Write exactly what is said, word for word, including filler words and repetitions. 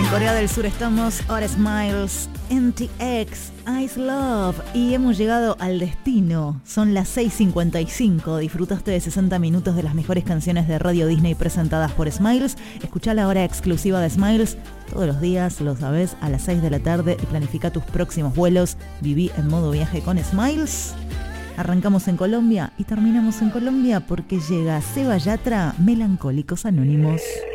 Corea del Sur estamos, Ahora Smiles, N T X, Ice Love y hemos llegado al destino. Son las seis cincuenta y cinco. Disfrutaste de sesenta minutos de las mejores canciones de Radio Disney presentadas por Smiles. Escuchá la hora exclusiva de Smiles todos los días, lo sabés, a las seis de la tarde y planifica tus próximos vuelos. Viví en modo viaje con Smiles. Arrancamos en Colombia y terminamos en Colombia porque llega Seba Yatra, Melancólicos Anónimos.